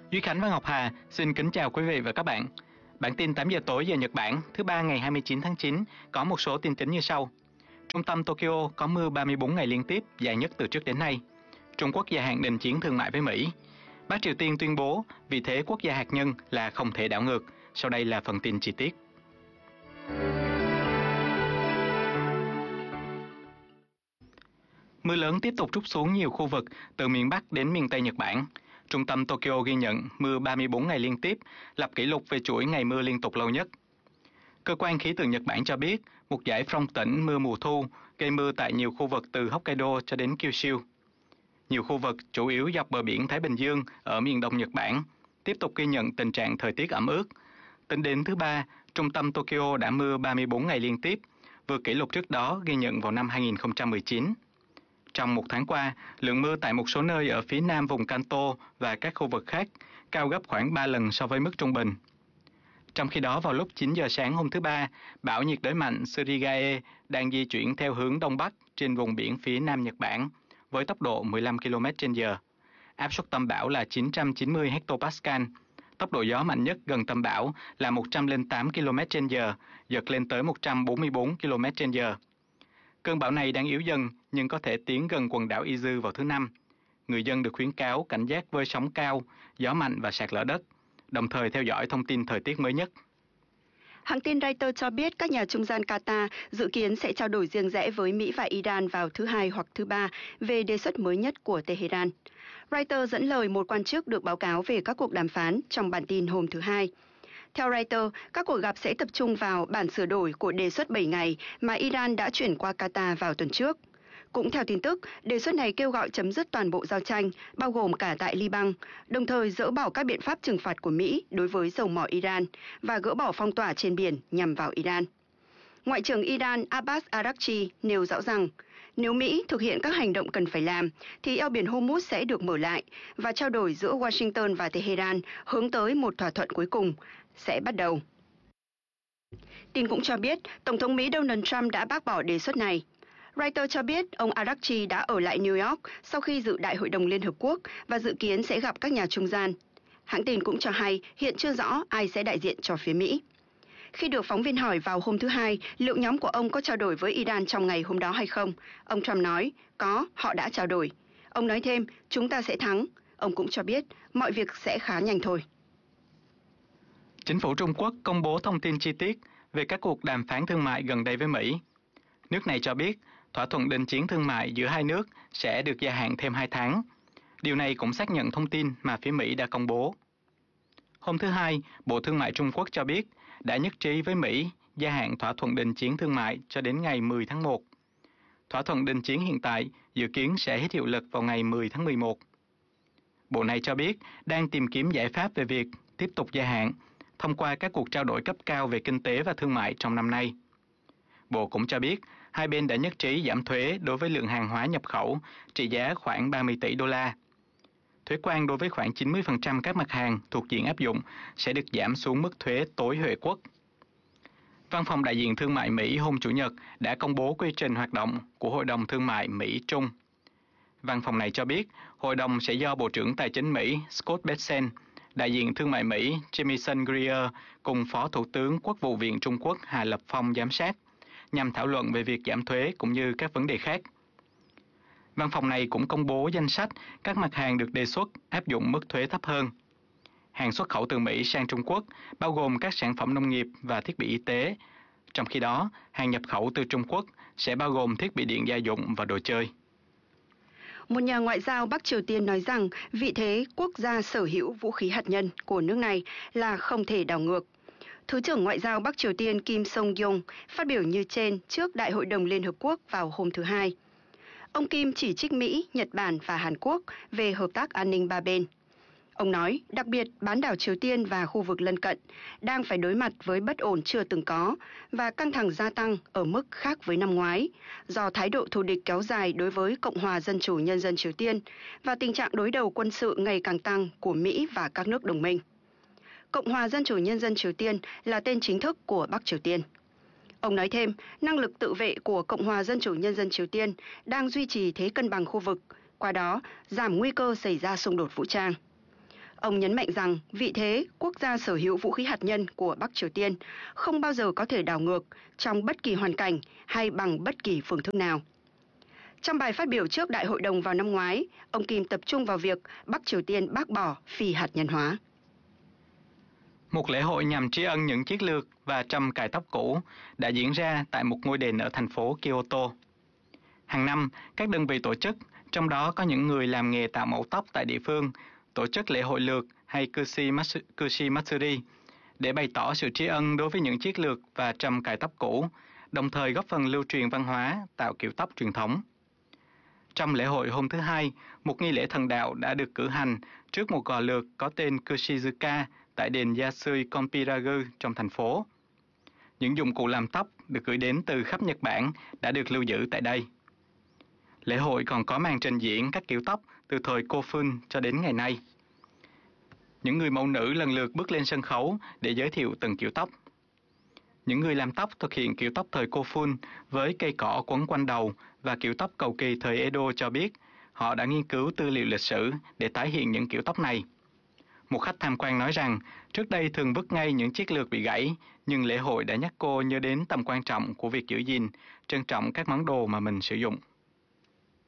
Duy Khánh và Ngọc Hà xin kính chào quý vị và các bạn. Bản tin 8 giờ tối giờ Nhật Bản thứ ba ngày 29 tháng 9 có một số tin chính như sau. Trung tâm Tokyo có mưa 34 ngày liên tiếp, dài nhất từ trước đến nay. Trung Quốc gia hạn đình chiến thương mại với Mỹ. Bắc Triều Tiên tuyên bố vị thế quốc gia hạt nhân là không thể đảo ngược. Sau đây là phần tin chi tiết. Mưa lớn tiếp tục trút xuống nhiều khu vực từ miền Bắc đến miền Tây Nhật Bản. Trung tâm Tokyo ghi nhận mưa 34 ngày liên tiếp, lập kỷ lục về chuỗi ngày mưa liên tục lâu nhất. Cơ quan khí tượng Nhật Bản cho biết, một dải phong tĩnh mưa mùa thu gây mưa tại nhiều khu vực từ Hokkaido cho đến Kyushu. Nhiều khu vực, chủ yếu dọc bờ biển Thái Bình Dương ở miền đông Nhật Bản, tiếp tục ghi nhận tình trạng thời tiết ẩm ướt. Tính đến thứ ba, trung tâm Tokyo đã mưa 34 ngày liên tiếp, vượt kỷ lục trước đó ghi nhận vào năm 2019. Trong một tháng qua, lượng mưa tại một số nơi ở phía nam vùng Kanto và các khu vực khác cao gấp khoảng 3 lần so với mức trung bình. Trong khi đó, vào lúc 9 giờ sáng hôm thứ Ba, bão nhiệt đới mạnh Surigae đang di chuyển theo hướng Đông Bắc trên vùng biển phía Nam Nhật Bản với tốc độ 15 km/h. Áp suất tâm bão là 990 hectopascal. Tốc độ gió mạnh nhất gần tâm bão là 108 km/h, giật lên tới 144 km/h. Cơn bão này đang yếu dần nhưng có thể tiến gần quần đảo Izu vào thứ Năm. Người dân được khuyến cáo cảnh giác với sóng cao, gió mạnh và sạt lở đất, đồng thời theo dõi thông tin thời tiết mới nhất. Hãng tin Reuters cho biết các nhà trung gian Qatar dự kiến sẽ trao đổi riêng rẽ với Mỹ và Iran vào thứ Hai hoặc thứ Ba về đề xuất mới nhất của Tehran. Reuters dẫn lời một quan chức được báo cáo về các cuộc đàm phán trong bản tin hôm thứ Hai. Theo Reuters, các cuộc gặp sẽ tập trung vào bản sửa đổi của đề xuất 7 ngày mà Iran đã chuyển qua Qatar vào tuần trước. Cũng theo tin tức, đề xuất này kêu gọi chấm dứt toàn bộ giao tranh, bao gồm cả tại Liban, đồng thời dỡ bỏ các biện pháp trừng phạt của Mỹ đối với dầu mỏ Iran và gỡ bỏ phong tỏa trên biển nhằm vào Iran. Ngoại trưởng Iran Abbas Araghchi nêu rõ rằng, nếu Mỹ thực hiện các hành động cần phải làm, thì eo biển Hormuz sẽ được mở lại và trao đổi giữa Washington và Tehran hướng tới một thỏa thuận cuối cùng sẽ bắt đầu. Tin cũng cho biết, Tổng thống Mỹ Donald Trump đã bác bỏ đề xuất này. Reuters cho biết ông Araghchi đã ở lại New York sau khi dự Đại hội đồng Liên Hợp Quốc và dự kiến sẽ gặp các nhà trung gian. Hãng tin cũng cho hay hiện chưa rõ ai sẽ đại diện cho phía Mỹ. Khi được phóng viên hỏi vào hôm thứ Hai liệu nhóm của ông có trao đổi với Iran trong ngày hôm đó hay không, ông Trump nói, có, họ đã trao đổi. Ông nói thêm, chúng ta sẽ thắng. Ông cũng cho biết, mọi việc sẽ khá nhanh thôi. Chính phủ Trung Quốc công bố thông tin chi tiết về các cuộc đàm phán thương mại gần đây với Mỹ. Nước này cho biết, thỏa thuận đình chiến thương mại giữa hai nước sẽ được gia hạn thêm 2 tháng. Điều này cũng xác nhận thông tin mà phía Mỹ đã công bố. Hôm thứ Hai, Bộ Thương mại Trung Quốc cho biết đã nhất trí với Mỹ gia hạn thỏa thuận đình chiến thương mại cho đến ngày 10 tháng 1. Thỏa thuận đình chiến hiện tại dự kiến sẽ hết hiệu lực vào ngày 10 tháng 11. Bộ này cho biết đang tìm kiếm giải pháp về việc tiếp tục gia hạn thông qua các cuộc trao đổi cấp cao về kinh tế và thương mại trong năm nay. Bộ cũng cho biết hai bên đã nhất trí giảm thuế đối với lượng hàng hóa nhập khẩu trị giá khoảng 30 tỷ đô la. Thuế quan đối với khoảng 90% các mặt hàng thuộc diện áp dụng sẽ được giảm xuống mức thuế tối huệ quốc. Văn phòng đại diện thương mại Mỹ hôm Chủ nhật đã công bố quy trình hoạt động của Hội đồng Thương mại Mỹ-Trung. Văn phòng này cho biết hội đồng sẽ do Bộ trưởng Tài chính Mỹ Scott Bessent, đại diện thương mại Mỹ Jamieson Greer cùng Phó Thủ tướng Quốc vụ viện Trung Quốc Hà Lập Phong giám sát, nhằm thảo luận về việc giảm thuế cũng như các vấn đề khác. Văn phòng này cũng công bố danh sách các mặt hàng được đề xuất áp dụng mức thuế thấp hơn. Hàng xuất khẩu từ Mỹ sang Trung Quốc bao gồm các sản phẩm nông nghiệp và thiết bị y tế. Trong khi đó, hàng nhập khẩu từ Trung Quốc sẽ bao gồm thiết bị điện gia dụng và đồ chơi. Một nhà ngoại giao Bắc Triều Tiên nói rằng vị thế quốc gia sở hữu vũ khí hạt nhân của nước này là không thể đảo ngược. Thứ trưởng Ngoại giao Bắc Triều Tiên Kim Song-yong phát biểu như trên trước Đại hội đồng Liên Hợp Quốc vào hôm thứ Hai. Ông Kim chỉ trích Mỹ, Nhật Bản và Hàn Quốc về hợp tác an ninh ba bên. Ông nói, đặc biệt bán đảo Triều Tiên và khu vực lân cận đang phải đối mặt với bất ổn chưa từng có và căng thẳng gia tăng ở mức khác với năm ngoái do thái độ thù địch kéo dài đối với Cộng hòa Dân chủ Nhân dân Triều Tiên và tình trạng đối đầu quân sự ngày càng tăng của Mỹ và các nước đồng minh. Cộng hòa Dân chủ Nhân dân Triều Tiên là tên chính thức của Bắc Triều Tiên. Ông nói thêm, năng lực tự vệ của Cộng hòa Dân chủ Nhân dân Triều Tiên đang duy trì thế cân bằng khu vực, qua đó giảm nguy cơ xảy ra xung đột vũ trang. Ông nhấn mạnh rằng vị thế quốc gia sở hữu vũ khí hạt nhân của Bắc Triều Tiên không bao giờ có thể đảo ngược trong bất kỳ hoàn cảnh hay bằng bất kỳ phương thức nào. Trong bài phát biểu trước Đại hội đồng vào năm ngoái, ông Kim tập trung vào việc Bắc Triều Tiên bác bỏ phi hạt nhân hóa. Một lễ hội nhằm tri ân những chiến lược và trầm cài tóc cũ đã diễn ra tại một ngôi đền ở thành phố Kyoto. Hàng năm, các đơn vị tổ chức, trong đó có những người làm nghề tạo mẫu tóc tại địa phương, tổ chức lễ hội lược hay Kushi Matsuri để bày tỏ sự tri ân đối với những chiếc lược và trầm cài tóc cũ, đồng thời góp phần lưu truyền văn hóa tạo kiểu tóc truyền thống. Trong lễ hội hôm thứ Hai, một nghi lễ thần đạo đã được cử hành trước một gò lược có tên Kushizuka tại đền Yasui Konpiragu trong thành phố. Những dụng cụ làm tóc được gửi đến từ khắp Nhật Bản đã được lưu giữ tại đây. Lễ hội còn có màn trình diễn các kiểu tóc từ thời Kofun cho đến ngày nay. Những người mẫu nữ lần lượt bước lên sân khấu để giới thiệu từng kiểu tóc. Những người làm tóc thực hiện kiểu tóc thời Kofun với cây cỏ quấn quanh đầu và kiểu tóc cầu kỳ thời Edo cho biết họ đã nghiên cứu tư liệu lịch sử để tái hiện những kiểu tóc này. Một khách tham quan nói rằng trước đây thường vứt ngay những chiếc lược bị gãy, nhưng lễ hội đã nhắc cô nhớ đến tầm quan trọng của việc giữ gìn, trân trọng các món đồ mà mình sử dụng.